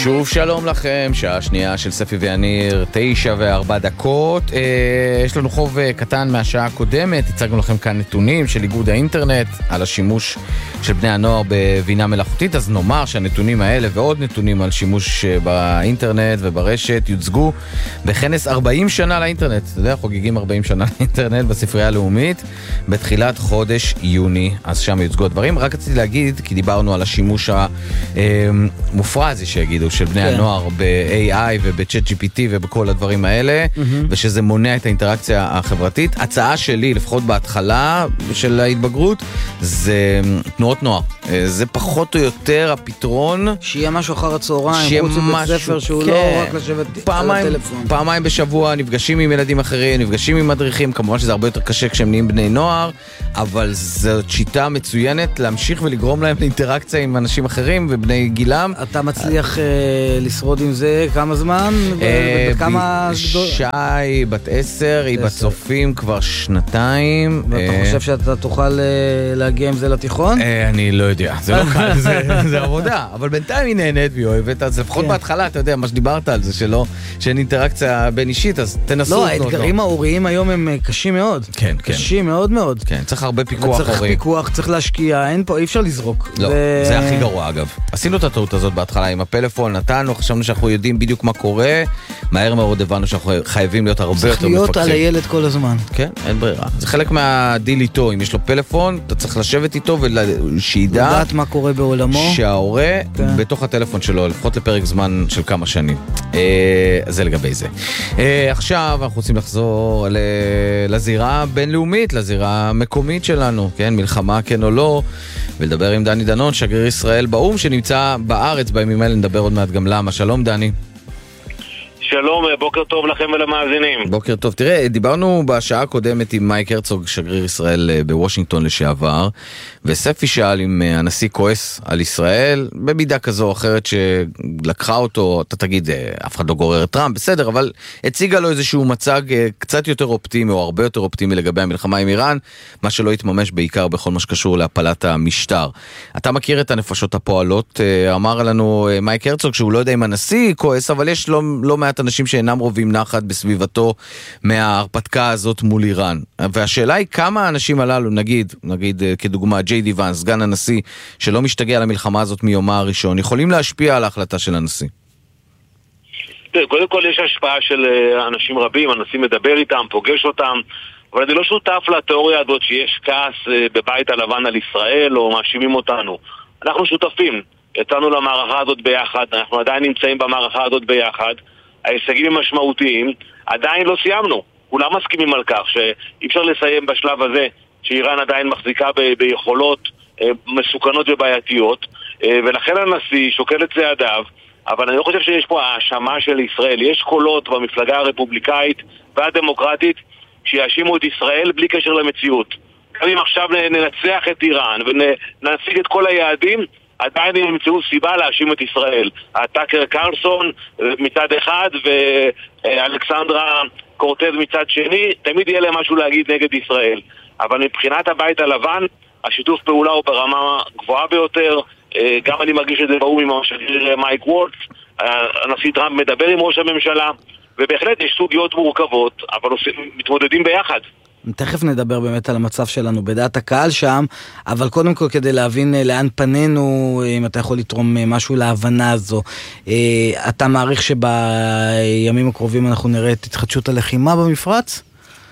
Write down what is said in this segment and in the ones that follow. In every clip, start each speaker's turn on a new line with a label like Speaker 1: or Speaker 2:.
Speaker 1: שוב שלום לכם, שעה שנייה של ספי ואניר, 9:04. יש לנו חוב קטן מהשעה הקודמת, הצגנו לכם כאן נתונים של איגוד האינטרנט על השימוש של בני הנוער בבינה מלאכותית, אז נאמר שהנתונים האלה ועוד נתונים על שימוש באינטרנט וברשת יוצגו בכנס 40 שנה לאינטרנט, אתה יודע, חוגגים 40 שנה לאינטרנט בספרייה הלאומית בתחילת חודש יוני, אז שם יוצגו הדברים. רק רציתי להגיד, כי דיברנו על השימוש המופרז שיגידו של בני הנוער ב-AI וב-Chat GPT ובכל הדברים האלה, ושזה מונע את האינטראקציה החברתית. הצעה שלי, לפחות בהתחלה של ההתבגרות, זה תנועות נוער. זה פחות או יותר הפתרון.
Speaker 2: שיהיה משהו אחר הצהריים, חוץ מבית ספר שהוא לא רק לשבת על הטלפון.
Speaker 1: פעמיים בשבוע נפגשים עם ילדים אחרים, נפגשים עם מדריכים, כמובן שזה הרבה יותר קשה כשהם נהיים בני נוער, אבל זאת שיטה מצוינת להמשיך ולגרום להם לאינטראקציה עם אנשים אחרים ובני גילם.
Speaker 2: אתה מצליח לשרוד עם זה כמה זמן?
Speaker 1: שי בת 10, היא בצופים כבר שנתיים.
Speaker 2: ואתה חושב שאתה תוכל להגיע עם זה לתיכון?
Speaker 1: אני לא יודע, זה לא קל, זה עבודה, אבל בינתיים היא נהנית והיא אוהבת, אז לפחות בהתחלה, אתה יודע, מה שדיברת על זה, שאין אינטראקציה בין אישית, אז תנסו.
Speaker 2: לא, האתגרים ההוריים היום הם קשים מאוד.
Speaker 1: כן, כן.
Speaker 2: קשים מאוד מאוד.
Speaker 1: כן, צריך הרבה פיקוח הורי.
Speaker 2: צריך פיקוח, צריך להשקיע, אין פה, אי אפשר לזרוק.
Speaker 1: לא, זה הכי גרוע אגב. עשינו את הטעות הזאת בהתחלה עם הפלאפון, נתנו, חשבנו שאנחנו יודעים בדיוק מה קורה, מהר מאוד הבנו שאנחנו חייבים להיות הרבה יותר מפקחים.
Speaker 2: צריך להיות על הילד כל הזמן.
Speaker 1: כן, אין ברירה. זה חלק מהדיל איתו, אם יש לו פלאפון, אתה צריך לשבת איתו ושידע
Speaker 2: לדעת מה קורה בעולמו.
Speaker 1: שההורה בתוך הטלפון שלו, לפחות לפרק זמן של כמה שנים. זה לגבי זה. עכשיו אנחנו רוצים לחזור לזירה הבינלאומית, לזירה המקומית שלנו, כן, מלחמה כן או לא, ולדבר עם דני דנון, שגריר ישראל באום, שנמצא בארץ בימים האלה, נדבר עוד מעט גם למה. שלום דני.
Speaker 3: שלום, בוקר טוב לכם ולמאזינים.
Speaker 1: בוקר טוב. תראה, דיברנו בשעה הקודמת עם מייק הרצוג, שגריר ישראל בוושינגטון לשעבר, וספי שאל אם הנשיא כועס על ישראל, במידה כזו או אחרת שלקחה אותו, אתה תגיד, אף אחד לא גורר את טראמפ, בסדר, אבל הציגה לו איזשהו מצג קצת יותר אופטימי, או הרבה יותר אופטימי לגבי המלחמה עם איראן, מה שלא יתממש בעיקר בכל מה שקשור להפלת המשטר. אתה מכיר את הנפשות הפועלות, אמר לנו מייק הרצוג, שהוא לא יודע אם הנשיא כועס, אבל יש לא מעט אנשים שאינם רובים נחת בסביבתו מההרפתקה הזאת מול איראן. והשאלה היא כמה האנשים הללו, נגיד כדוגמה ג'יי די ואנס, סגן הנשיא, שלא משתגע על המלחמה הזאת מיומה הראשון, יכולים להשפיע על ההחלטה של הנשיא?
Speaker 3: קודם כל יש השפעה של אנשים רבים, הנשיא מדבר איתם, פוגש אותם, אבל אני לא שותף לתיאוריה הזאת שיש כעס בבית הלבן על ישראל או מאשימים אותנו. אנחנו שותפים, יצאנו למערכה הזאת ביחד, אנחנו עדיין נמצאים במערכה הזאת ביחד, ההישגים הם משמעותיים, עדיין לא סיימנו. כולם מסכימים על כך שאי אפשר לסיים בשלב הזה שאיראן עדיין מחזיקה ביכולות מסוכנות ובעייתיות, ולכן הנשיא שוקל את צעדיו, אבל אני לא חושב שיש פה האשמה של ישראל. יש קולות במפלגה הרפובליקאית והדמוקרטית שיאשימו את ישראל בלי קשר למציאות. גם אם עכשיו ננצח את איראן ונשיג את כל היעדים, עדיין הם ימצאו סיבה להאשים את ישראל. טאקר קרלסון מצד אחד ואלכסנדרה קורטז מצד שני, תמיד יהיה להם משהו להגיד נגד ישראל. אבל מבחינת הבית הלבן, השיתוף פעולה הוא ברמה גבוהה ביותר. גם אני מרגיש את זה באום עם השגריר מייק וולץ, הנשיא טראמפ מדבר עם ראש הממשלה, ובהחלט יש סוגיות מורכבות, אבל מתמודדים ביחד.
Speaker 2: תכף נדבר באמת על המצב שלנו בדעת הקהל שם, אבל קודם כל כדי להבין לאן פנינו, אם אתה יכול לתרום משהו להבנה הזו, אתה מעריך שבימים הקרובים אנחנו נראה את התחדשות הלחימה במפרץ?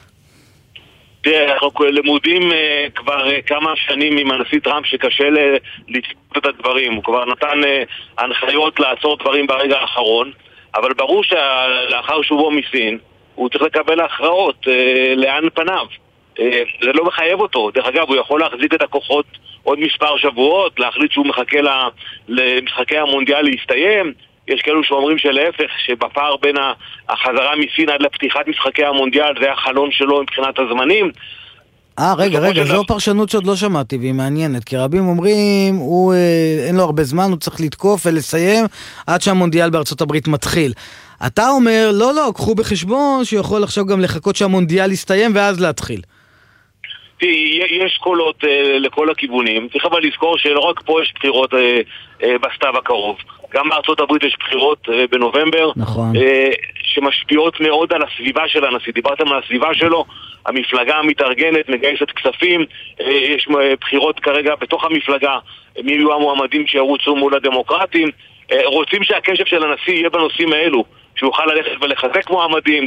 Speaker 3: תראה, אנחנו למודים כבר כמה שנים עם הנשיא טראמפ שקשה לצפות את הדברים. הוא כבר נתן הנחיות לעצור דברים ברגע האחרון, אבל ברור שלאחר שובו מסין הוא צריך לקבל הכרעות לאן פניו. זה לא מחייב אותו. דרך אגב, הוא יכול להחזיק את הכוחות עוד מספר שבועות, להחליט שהוא מחכה למשחקי המונדיאל להסתיים. יש כאלו שאומרים שלהפך, שבפער בין החזרה מסין עד לפתיחת משחקי המונדיאל זה החלון שלו מבחינת הזמנים.
Speaker 2: רגע, זו פרשנות שעוד לא שמעתי והיא מעניינת, כי רבים אומרים, אין לו הרבה זמן, הוא צריך לתקוף ולסיים עד שהמונדיאל בארצות הברית מתחיל. אתה אומר, לא, קחו בחשבון שיכול עכשיו גם לחכות שהמונדיאל יסתיים ואז להתחיל.
Speaker 3: יש קולות לכל הכיוונים. צריך אבל לזכור שלא רק פה יש בחירות בסתיו הקרוב. גם בארצות הברית יש בחירות בנובמבר,
Speaker 2: נכון.
Speaker 3: שמשפיעות מאוד על הסביבה של הנשיא. דיברתם על הסביבה שלו, המפלגה המתארגנת, מגייסת כספים, יש בחירות כרגע בתוך המפלגה, מי יהיו המועמדים שירוצו מול הדמוקרטים. רוצים שהקשב של הנשיא יהיה בנושאים האלו, שהוא יוכל ללכת ולחזק מועמדים.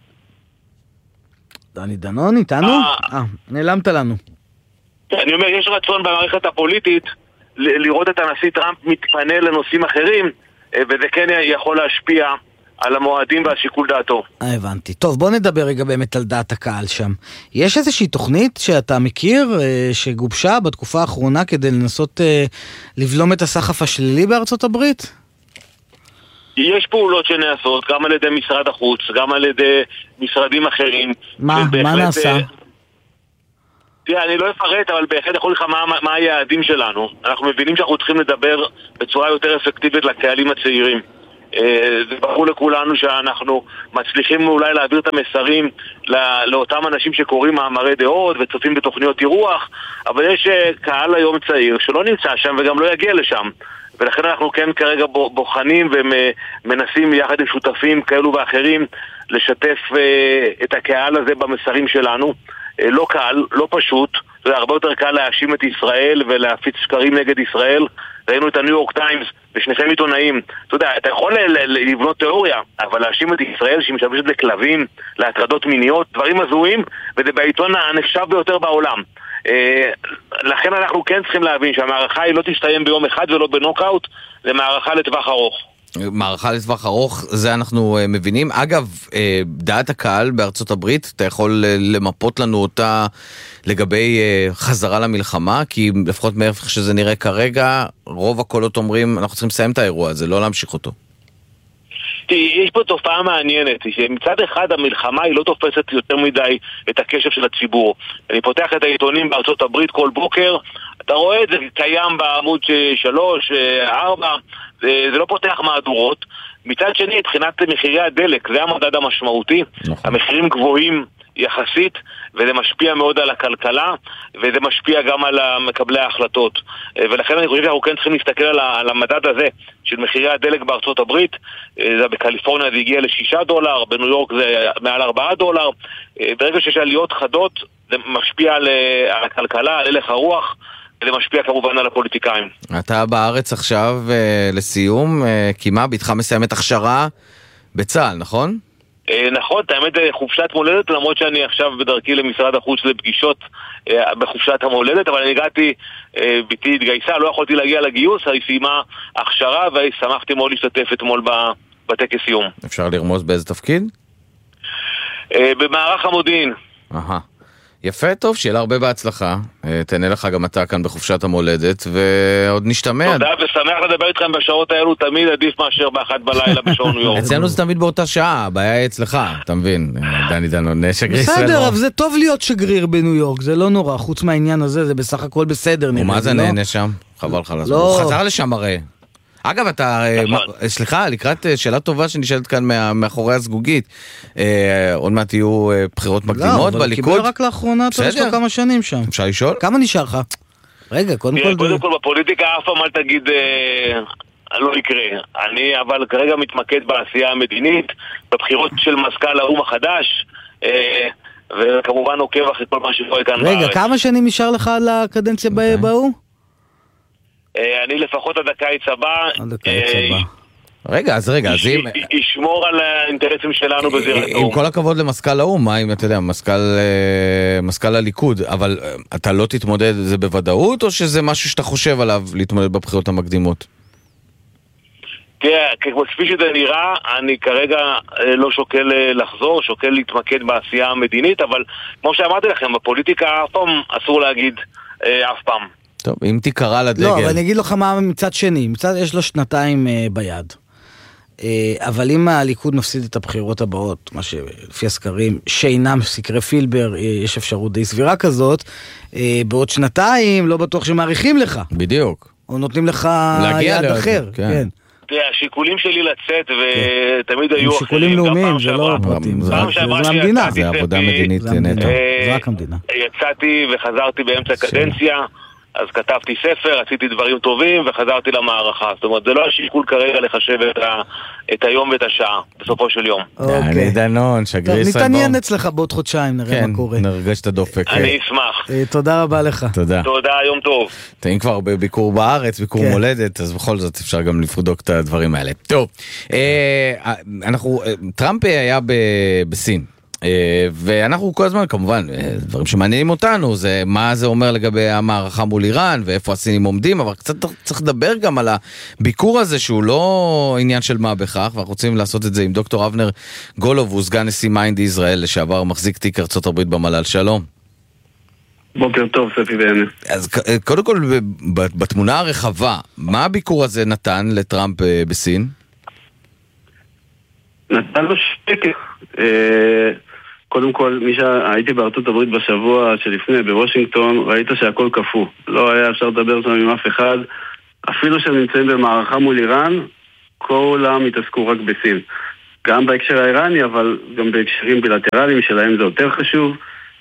Speaker 2: דני דנון איתנו? נעלמת לנו.
Speaker 3: אני אומר, יש רצון במערכת הפוליטית לראות את הנשיא טראמפ מתפנה לנושאים אחרים, וזה כן יכול להשפיע על המועדים ועל שיקול דעתו.
Speaker 2: הבנתי. טוב, בוא נדבר רגע באמת על דעת הקהל שם. יש איזושהי תוכנית שאתה מכיר, שגובשה בתקופה האחרונה כדי לנסות לבלום את הסחף השלילי בארצות הברית?
Speaker 3: יש פעולות שנעשות, גם על ידי משרד החוץ, גם על ידי משרדים אחרים.
Speaker 2: מה נעשה?
Speaker 3: תראה, אני לא אפרט, אבל בהחלט יכול לך מה היעדים שלנו. אנחנו מבינים שאנחנו צריכים לדבר בצורה יותר אפקטיבית לקהלים הצעירים. זה ברור לכולנו שאנחנו מצליחים אולי להעביר את המסרים לאותם אנשים שקוראים מאמרי דעות וצופים בתוכניות אירוח, אבל יש קהל היום צעיר שלא נמצא שם וגם לא יגיע לשם. ולכן אנחנו כן כרגע בוחנים ומנסים יחד עם שותפים כאלו ואחרים לשתף את הקהל הזה במסרים שלנו. לא קל, לא פשוט, זה הרבה יותר קל להאשים את ישראל ולהפיץ שקרים נגד ישראל. ראינו את הניו יורק טיימס ושניכם עיתונאים. אתה יודע, אתה יכול לבנות תיאוריה, אבל להאשים את ישראל שהיא משתמשת לכלבים, להטרדות מיניות, דברים הזויים, וזה בעיתון הנחשב ביותר בעולם. לכן אנחנו כן צריכים להבין שהמערכה היא לא תסתיים ביום אחד ולא בנוקאוט, זה מערכה לטווח ארוך.
Speaker 1: מערכה לטווח ארוך, זה אנחנו מבינים. אגב, דעת הקהל בארצות הברית, אתה יכול למפות לנו אותה לגבי חזרה למלחמה, כי לפחות מאיפה שזה נראה כרגע, רוב הקולות אומרים, אנחנו צריכים לסיים את האירוע הזה, לא להמשיך אותו.
Speaker 3: יש פה תופעה מעניינת, שמצד אחד המלחמה היא לא תופסת יותר מדי את הקשב של הציבור. אני פותח את העיתונים בארצות הברית כל בוקר, אתה רואה את זה קיים בעמוד 3, 4, זה לא פותח מהדורות. מצד שני, מבחינת מחירי הדלק, זה המדד המשמעותי. המחירים גבוהים יחסית, וזה משפיע מאוד על הכלכלה, וזה משפיע גם על מקבלי ההחלטות. ולכן אני חושב שאנחנו כן צריכים להסתכל על המדד הזה של מחירי הדלק בארצות הברית. זה בקליפורניה זה הגיע $6, בניו יורק זה מעל $4. ברגע שיש עליות חדות, זה משפיע על הכלכלה, על הלך הרוח, וזה משפיע כמובן על הפוליטיקאים. אתה
Speaker 1: בארץ עכשיו לסיום, כמעט ביתך מסיימת הכשרה בצה"ל, נכון?
Speaker 3: נכון, האמת חופשת מולדת, למרות שאני עכשיו בדרכי למשרד החוץ לפגישות בחופשת המולדת, אבל אני הגעתי, ביתי התגייסה, לא יכולתי להגיע לגיוס, היא סיימה הכשרה ושמחתי מאוד להשתתף אתמול בטקס סיום.
Speaker 1: אפשר לרמוז באיזה תפקיד?
Speaker 3: במערך המודיעין.
Speaker 1: יפה, טוב, שיהיה לה הרבה בהצלחה. תהנה לך גם אתה כאן בחופשת המולדת, ועוד נשתמע.
Speaker 3: תודה, ושמח לדבר איתכם בשעות האלו, תמיד עדיף מאשר ב1 בלילה בשעון ניו יורק.
Speaker 1: אצלנו זה תמיד באותה שעה, הבעיה היא אצלך, אתה מבין, דני דנון, שגריר ישראל.
Speaker 2: בסדר, אבל זה טוב להיות שגריר בניו יורק, זה לא נורא, חוץ מהעניין הזה, זה בסך הכל בסדר.
Speaker 1: ומה זה נהנה שם? חבל לך לזמן. הוא חזר לשם הרי. אגב, אתה, סליחה, לקראת שאלה טובה שנשאלת כאן מאחורי הזגוגית, עוד מעט יהיו בחירות מקדימות בליכוד.
Speaker 2: קיבל רק לאחרונה, אתה יש לו כמה שנים שם.
Speaker 1: אפשר לשאול?
Speaker 2: כמה נשאר לך? רגע, קודם
Speaker 3: כל בפוליטיקה אף פעם אל תגיד לא יקרה. אני אבל כרגע מתמקד בעשייה המדינית, בבחירות של מזכ"ל האו"ם החדש, וכמובן עוקב אחרי כל מה שקורה כאן בארץ.
Speaker 2: רגע, כמה שנים נשאר לך על הקדנציה באו"ם?
Speaker 3: אני לפחות עד הקיץ הבא.
Speaker 1: רגע, אז
Speaker 3: ישמור על האינטרסים שלנו בזירת האו"ם.
Speaker 1: עם כל הכבוד למזכ"ל האו"ם, מה אם אתה יודע, מזכ"ל הליכוד, אבל אתה לא תתמודד, זה בוודאות, או שזה משהו שאתה חושב עליו להתמודד בבחירות המקדימות?
Speaker 3: תראה, כפי שזה נראה, אני כרגע לא שוקל לחזור, שוקל להתמקד בעשייה המדינית, אבל כמו שאמרתי לכם, בפוליטיקה אף פעם אסור להגיד אף פעם.
Speaker 1: טוב, אם תקרא לדגל.
Speaker 2: לא, אבל אני אגיד לך מה מצד שני, יש לו 2 ביד. אבל אם הליכוד מפסיד את הבחירות הבאות, מה שלפי הסקרים, שאינם סקרי פילבר, יש אפשרות די סבירה כזאת, בעוד 2 לא בטוח שמעריכים לך.
Speaker 1: בדיוק.
Speaker 2: או נותנים לך יד אחר. כן.
Speaker 3: תראה, השיקולים שלי לצאת, ותמיד היו...
Speaker 2: שיקולים לאומיים, זה לא פרטים, זה המדינה.
Speaker 1: זה עבודה מדינית נטו.
Speaker 2: זה רק המדינה.
Speaker 3: יצאתי וחזרתי באמצע קדנציה, אז כתבתי ספר, עשיתי דברים טובים וחזרתי למערכה. זאת אומרת, זה לא השיקול כרגע לחשב את היום ואת השעה, בסופו של יום.
Speaker 1: אני דנון, שגריר ישראל.
Speaker 2: נתעניין אצלך בעוד חודשיים, נראה מה קורה.
Speaker 1: כן, נרגש את הדופק.
Speaker 3: אני אשמח.
Speaker 2: תודה רבה לך.
Speaker 1: תודה.
Speaker 3: תודה, יום טוב.
Speaker 1: אם כבר בביקור בארץ, ביקור מולדת, אז בכל זאת אפשר גם לבדוק את הדברים האלה. טוב, טראמפ היה בסין. ואנחנו כל הזמן, כמובן, דברים שמעניינים אותנו, זה מה זה אומר לגבי המערכה מול איראן, ואיפה הסינים עומדים, אבל קצת צריך לדבר גם על הביקור הזה, שהוא לא עניין של מה בכך, ואנחנו רוצים לעשות את זה עם דוקטור אבנר גולוב, הוא סגן נשיא מיינד ישראל, לשעבר מחזיק תיק ארצות הברית במל"ל. שלום.
Speaker 4: בוקר טוב, ספי ואני.
Speaker 1: אז קודם כל, בתמונה הרחבה, מה הביקור הזה נתן לטראמפ בסין?
Speaker 4: נתן לו שקט. קודם כל, הייתי בארצות הברית בשבוע שלפני, בוושינגטון, ראית שהכל קפוא. לא היה אפשר לדבר שם עם אף אחד. אפילו שהם נמצאים במערכה מול איראן, כולם התעסקו רק בסין. גם בהקשר האיראני, אבל גם בהקשרים בילטרליים שלהם זה יותר חשוב.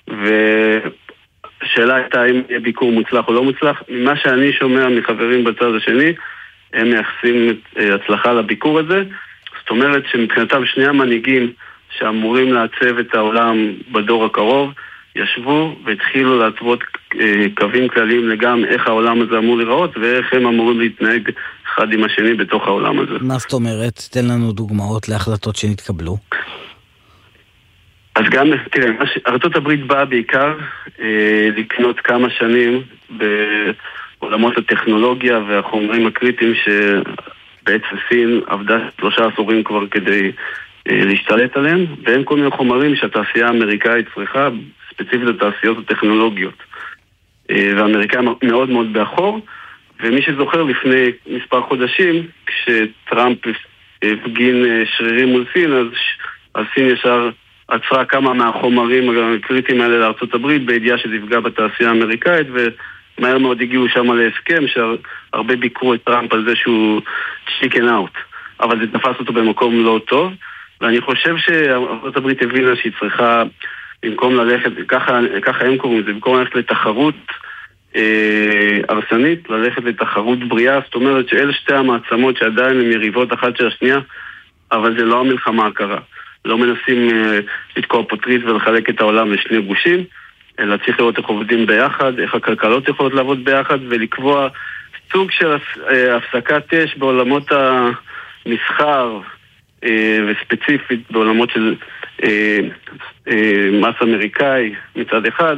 Speaker 4: ושאלה הייתה אם יהיה ביקור מוצלח או לא מוצלח. ממה שאני שומע מחברים בצד השני, הם מייחסים הצלחה לביקור הזה. זאת אומרת שמבחינתם שני המנהיגים שאמורים לעצב את העולם בדור הקרוב, ישבו והתחילו להתוות קווים כלליים לגם איך העולם הזה אמור לראות, ואיך הם אמורים להתנהג אחד עם השני בתוך העולם הזה.
Speaker 2: מה זאת אומרת? תן לנו דוגמאות להחלטות שנתקבלו.
Speaker 4: אז גם, תראה, ארצות הברית באה בעיקר לקנות כמה שנים בעולמות הטכנולוגיה והחומרים הקריטיים שבעצם סין עבדה 3 עשורים כבר כדי להשתלט עליהם, והם כל מיני חומרים שהתעשייה האמריקאית צריכה, ספציפית התעשיות הטכנולוגיות. והאמריקאים מאוד מאוד באחור, ומי שזוכר לפני מספר חודשים, כשטראמפ הפגין שרירים מול סין, אז סין ישר עצרה כמה מהחומרים הקריטיים האלה לארצות הברית, בידיעה שזה יפגע בתעשייה האמריקאית, ומהר מאוד הגיעו שם להסכם, שהרבה ביקרו את טראמפ על זה שהוא chicken out, אבל זה תפס אותו במקום לא טוב, ואני חושב שארצות הברית הבינה שהיא צריכה, במקום ללכת, ככה הם קוראים לזה, במקום ללכת לתחרות הרסנית, ללכת לתחרות בריאה, זאת אומרת שאלה שתי המעצמות שעדיין הן יריבות אחת של השנייה, אבל זה לא המלחמה הקרה. לא מנסים לתקוע פוטריז ולחלק את העולם לשני גושים, אלא צריך לראות איך עובדים ביחד, איך הכלכלות יכולות לעבוד ביחד, ולקבוע סוג של הפסקת אש בעולמות המסחר, וספציפית בעולמות של מס אמריקאי מצד אחד,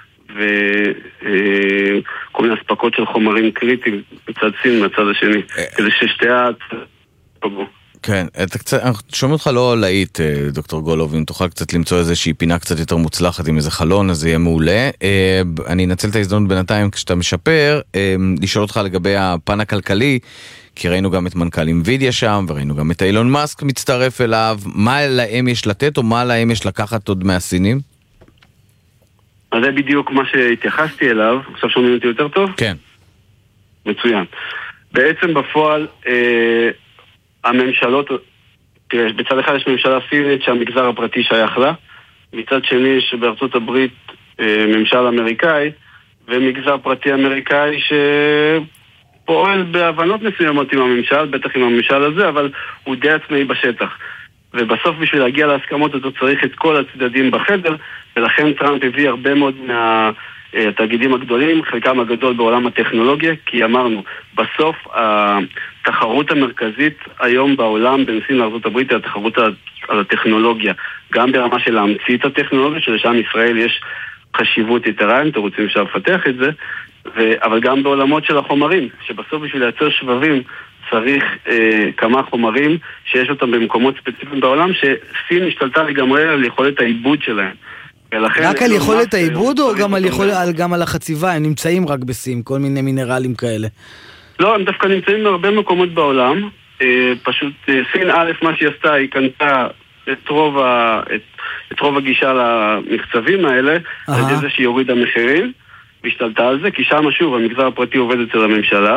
Speaker 4: וכל מיני הספקות של חומרים קריטיים מצד סין מצד השני, כדי ששתי פגעו.
Speaker 1: כן, אנחנו שומעים אותך לא להיט, דוקטור גולוב, אם תוכל קצת למצוא איזושהי פינה קצת יותר מוצלחת עם איזה חלון, אז זה יהיה מעולה. אני אנצל את ההזדמנות בינתיים כשאתה משפר, לשאול אותך לגבי הפן הכלכלי, כי ראינו גם את מנכ"ל NVIDIA שם, וראינו גם את אילון מאסק מצטרף אליו. מה להם יש לתת, או מה להם יש לקחת עוד מהסינים?
Speaker 4: אז זה בדיוק מה שהתייחסתי אליו. עכשיו שומעים אותי יותר טוב?
Speaker 1: כן.
Speaker 4: מצוין. בעצם בפועל, הממשלות, תראה, בצד אחד יש ממשלה סינית שהמגזר הפרטי שייך לה, מצד שני יש בארצות הברית ממשל אמריקאי, ומגזר פרטי אמריקאי שפועל בהבנות מסוימות עם הממשל, בטח עם הממשל הזה, אבל הוא די עצמאי בשטח. ובסוף בשביל להגיע להסכמות אתה צריך את כל הצדדים בחדר, ולכן טראמפ הביא הרבה מאוד התאגידים הגדולים, חלקם הגדול בעולם הטכנולוגיה, כי אמרנו, בסוף התחרות המרכזית היום בעולם בין סין לארצות הברית היא התחרות על הטכנולוגיה, גם ברמה של להמציא את הטכנולוגיה, שלשם ישראל יש חשיבות יתרה, אם אתם רוצים אפשר לפתח את זה, אבל גם בעולמות של החומרים, שבסוף בשביל לייצר שבבים צריך כמה חומרים שיש אותם במקומות ספציפיים בעולם, שסין השתלטה לגמרי על יכולת העיבוד שלהם.
Speaker 2: רק על יכולת העיבוד או גם על החציבה? הם נמצאים רק בסין, כל מיני מינרלים כאלה.
Speaker 4: לא, הם דווקא נמצאים בהרבה מקומות בעולם. פשוט סין א', מה שהיא עשתה, היא קנתה את רוב הגישה למחצבים האלה, על ידי זה שהיא הורידה מחירים, והשתלטה על זה, כי שם שוב המגזר הפרטי עובד אצל הממשלה,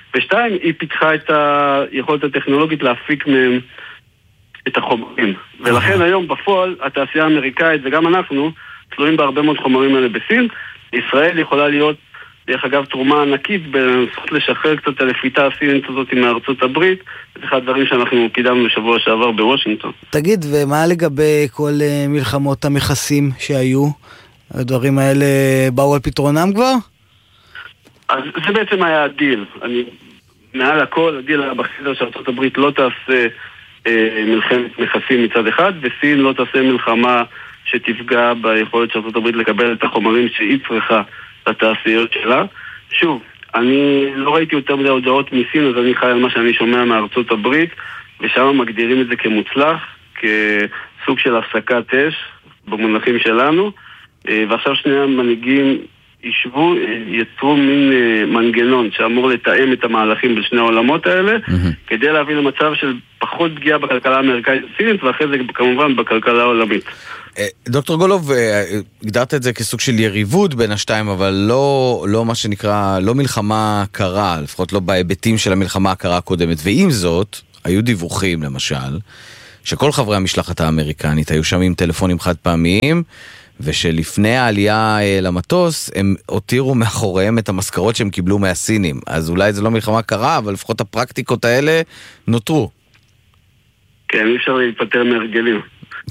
Speaker 4: ושתיים, היא פיתחה את היכולת הטכנולוגית להפיק מהם את החומרים. ולכן היום בפועל, התעשייה האמריקאית וגם אנחנו, תלויים בהרבה מאוד חומרים האלה בסין. ישראל יכולה להיות, דרך אגב, תרומה ענקית בנסות לשחרר קצת הלפיתה הסינית הזאת מארצות הברית. זה אחד הדברים שאנחנו קידמנו בשבוע שעבר בוושינגטון.
Speaker 2: תגיד, ומה לגבי כל מלחמות המכסים שהיו? הדברים האלה באו על פתרונם כבר?
Speaker 4: אז זה בעצם היה הדיל. מעל הכל, הדיל היה בחדר שארצות הברית לא תעשה מלחמת מכסים מצד אחד, וסין לא תעשה מלחמה שתפגע ביכולת של ארצות הברית לקבל את החומרים שהיא צריכה לתעשיות שלה. שוב, אני לא ראיתי יותר מדי הודעות מסין, אז אני חי על מה שאני שומע מארצות הברית, ושם מגדירים את זה כמוצלח, כסוג של הפסקת אש במונחים שלנו, ועכשיו שני המנהיגים ישבו, יצרו מין מנגנון שאמור לתאם את המהלכים בשני העולמות האלה, כדי להביא למצב של פחות פגיעה בכלכלה האמריקאית הסינית, ואחרי זה כמובן בכלכלה העולמית.
Speaker 1: דוקטור גולוב, הגדרת את זה כסוג של יריבות בין השתיים, אבל לא מה שנקרא, לא מלחמה קרה, לפחות לא בהיבטים של המלחמה הקרה הקודמת. ועם זאת, היו דיווחים למשל, שכל חברי המשלחת האמריקנית היו שם עם טלפונים חד פעמיים, ושלפני העלייה למטוס הם הותירו מאחוריהם את המשכורות שהם קיבלו מהסינים. אז אולי זה לא מלחמה קרה, אבל לפחות הפרקטיקות האלה נותרו.
Speaker 4: כן, אי אפשר להיפטר מהרגלים.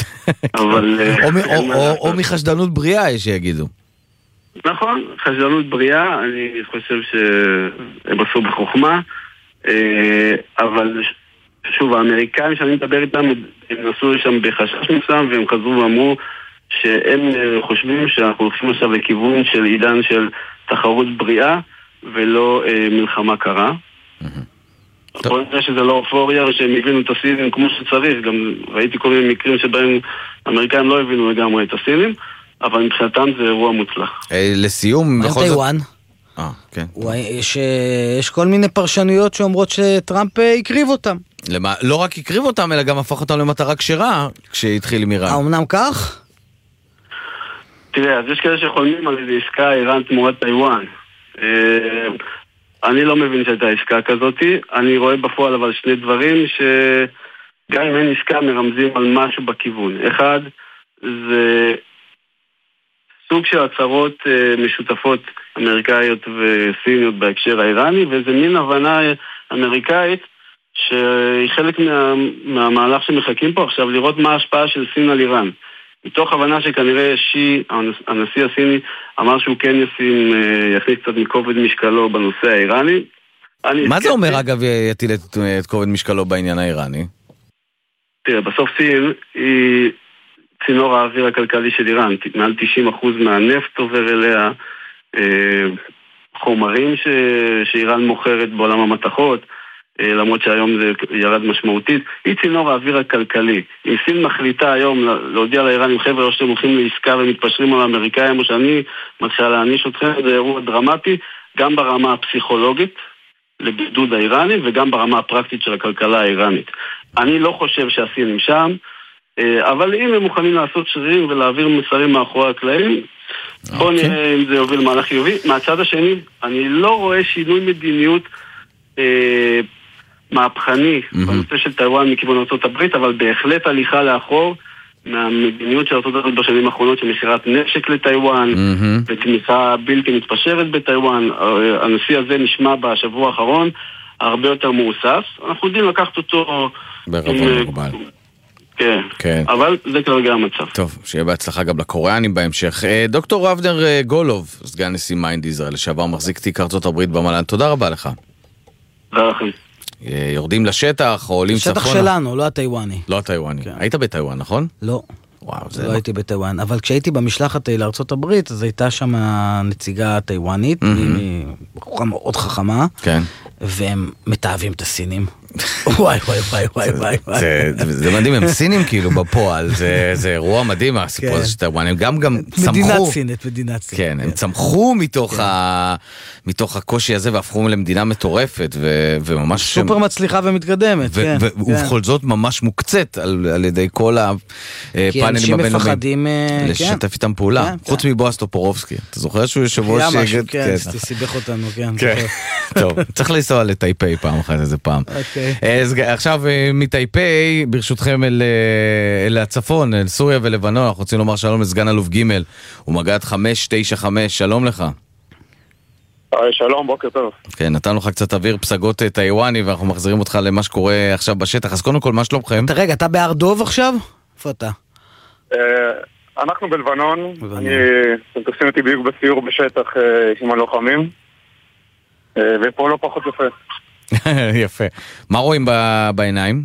Speaker 1: או מחשדנות בריאה, יש שיגידו.
Speaker 4: נכון, חשדנות בריאה, אני חושב שהם עשו בחוכמה, אבל שוב, האמריקאים שאני מדבר איתם, הם נסעו לשם בחשש מסוים, והם חזרו ואמרו שהם חושבים שאנחנו הולכים עכשיו לכיוון של עידן של תחרות בריאה, ולא מלחמה קרה. בוא נראה שזה לא אופוריה, שהם הבינו את הסינים כמו שצריך. גם ראיתי כל מיני מקרים שבהם האמריקאים לא הבינו לגמרי את הסינים, אבל מבחינתם זה אירוע מוצלח.
Speaker 1: לסיום, בכל זאת...
Speaker 2: טיואן.
Speaker 1: כן.
Speaker 2: יש כל מיני פרשנויות שאומרות שטראמפ הקריב אותם.
Speaker 1: לא רק הקריב אותם, אלא גם הפך אותם למטרה כשרה, כשהתחיל עם איראן.
Speaker 2: האמנם כך?
Speaker 4: תראה, אז יש כאלה שחולמים על איזה עסקה איראן תמורת טיואן. אני לא מבין שהייתה עסקה כזאת. אני רואה בפועל אבל שני דברים שגם אם אין עסקה מרמזים על משהו בכיוון. אחד, זה סוג של הצהרות משותפות אמריקאיות וסיניות בהקשר האיראני, וזה מין הבנה אמריקאית שהיא חלק מהמהלך שמחכים פה עכשיו, לראות מה ההשפעה של סין על איראן. מתוך הבנה שכנראה הנשיא הסיני אמר שהוא כן יכניס קצת מכובד משקלו בנושא האיראני.
Speaker 1: מה זה אומר אגב יטיל את כובד משקלו בעניין האיראני?
Speaker 4: תראה, בסוף סין היא צינור האוויר הכלכלי של איראן, מעל 90% מהנפט עובר אליה, חומרים שאיראן מוכרת בעולם המתכות, למרות שהיום זה ירד משמעותית, היא צינור האוויר הכלכלי. אם סין מחליטה היום להודיע לאיראנים, חבר'ה, או שאתם הולכים לעסקה ומתפשרים על האמריקאים, או שאני מתחילה להעניש אתכם, זה אירוע דרמטי, גם ברמה הפסיכולוגית לבידוד האיראני, וגם ברמה הפרקטית של הכלכלה האיראנית. אני לא חושב שהסינים שם, אבל אם הם מוכנים לעשות שרירים ולהעביר מסרים מאחורי הקלעים, בוא נראה אם זה יוביל מהלך חיובי. מהצד השני, אני לא רואה שינוי מדיניות מהפכני בנושא של טיואן מכיוון ארצות הברית, אבל בהחלט הליכה לאחור מהמדיניות של ארצות הברית בשנים האחרונות של מכירת נשק לטיואן ותמיכה בלתי מתפשרת בטיואן. הנשיא הזה נשמע בשבוע האחרון הרבה יותר מאוסף. אנחנו יודעים לקחת אותו
Speaker 1: בערבון מוגבל.
Speaker 4: כן, אבל זה כרגע המצב.
Speaker 1: טוב, שיהיה בהצלחה גם לקוריאנים בהמשך. דוקטור אבנר גולוב, סגן נשיא מיינד ישראל, לשעבר מחזיק תיק ארצות הברית במל"ל, תודה רבה לך.
Speaker 4: תודה לכם.
Speaker 1: יורדים לשטח או עולים צפונה.
Speaker 2: שטח שלנו, לא הטיואני.
Speaker 1: לא הטיואני. היית בטיואן, נכון?
Speaker 2: לא.
Speaker 1: וואו,
Speaker 2: לא הייתי בטיואן, אבל כשהייתי במשלחת לארצות הברית, אז הייתה שם נציגה טיואנית, בחורה מאוד חכמה, והם מתאהבים את הסינים. וואי וואי וואי וואי וואי.
Speaker 1: זה מדהים, הם סינים כאילו בפועל, זה אירוע מדהים הסיפור הזה שאתה רואה, הם גם צמחו.
Speaker 2: מדינת סינית, מדינת סינית.
Speaker 1: כן, הם צמחו מתוך הקושי הזה והפכו למדינה מטורפת, וממש...
Speaker 2: סופר מצליחה ומתקדמת, כן.
Speaker 1: ובכל זאת ממש מוקצת על ידי כל הפאנלים הבינלאומיים.
Speaker 2: מפחדים,
Speaker 1: לשתף איתם פעולה. חוץ מבועז טופורובסקי. אתה זוכר שהוא יושב ראש...
Speaker 2: היה משהו, כן, סיבך אותנו, כן.
Speaker 1: טוב, צריך לסיים. לנסוע לטייפי פעם אחת איזה פעם. עכשיו מטייפי, ברשותכם אל הצפון, אל סוריה ולבנון, אנחנו רוצים לומר שלום לסגן אלוף ג' ומג"ד 595, שלום לך.
Speaker 5: שלום, בוקר טוב.
Speaker 1: כן, נתנו לך קצת אוויר פסגות טיואני, ואנחנו מחזירים אותך למה שקורה עכשיו בשטח. אז קודם כל, מה שלומכם?
Speaker 2: רגע, אתה בהר דוב עכשיו? איפה אתה?
Speaker 5: אנחנו בלבנון. אתם תופסים אותי בדיוק בסיור בשטח עם הלוחמים, ופה לא פחות יפה.
Speaker 1: יפה. מה רואים בעיניים?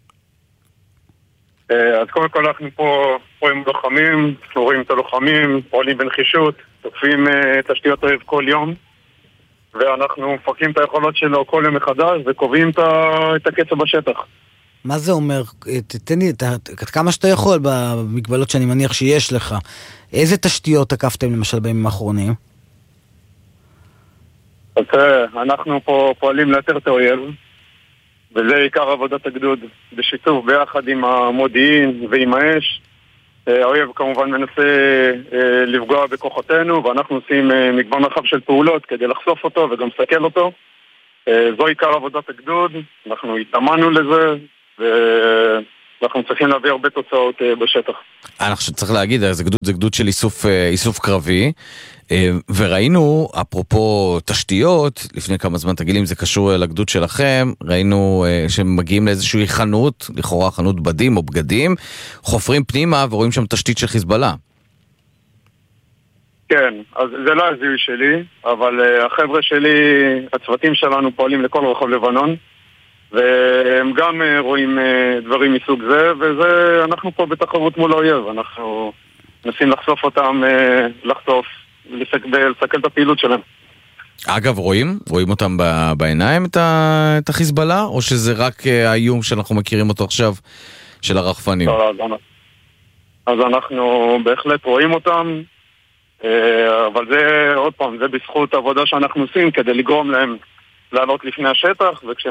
Speaker 5: אז קודם כל אנחנו פה רואים לוחמים, רואים את הלוחמים, פועלים בנחישות, תוקפים תשתיות אויב כל יום, ואנחנו מפרקים את היכולות שלו כל יום מחדש וקובעים את הקצב בשטח.
Speaker 2: מה זה אומר? תתן לי כמה שאתה יכול במגבלות שאני מניח שיש לך. איזה תשתיות תקפתם למשל בימים האחרונים?
Speaker 5: אז אנחנו פה פועלים לאתר את האויב, וזה עיקר עבודת הגדוד, בשיתוף ביחד עם המודיעין ועם האש. האויב כמובן מנסה לפגוע בכוחותינו, ואנחנו עושים מגוון רחב של פעולות כדי לחשוף אותו וגם לסכל אותו. זו עיקר עבודת הגדוד, אנחנו התאמנו לזה, ואנחנו צריכים להביא הרבה תוצאות בשטח.
Speaker 1: אני חושב שצריך להגיד, זה גדוד של איסוף קרבי, וראינו, אפרופו תשתיות, לפני כמה זמן, תגיד לי אם זה קשור לגדוד שלכם, ראינו שמגיעים לאיזושהי חנות, לכאורה חנות בדים או בגדים, חופרים פנימה ורואים שם תשתית של חיזבאללה.
Speaker 5: כן, אז זה לא הזיהוי שלי, אבל החבר'ה שלי, הצוותים שלנו פועלים לכל רחוב לבנון, והם גם רואים דברים מסוג זה, וזה, אנחנו פה בתחרות מול האויב, אנחנו מנסים לחשוף אותם, לסכל את הפעילות שלהם.
Speaker 1: אגב, רואים אותם בעיניים את החיזבאללה, או שזה רק האיום שאנחנו מכירים אותו עכשיו של הרחפנים?
Speaker 5: אז אנחנו בהחלט רואים אותם, אבל זה, עוד פעם, זה בזכות העבודה שאנחנו עושים כדי לגרום להם לעלות לפני השטח, וכשהם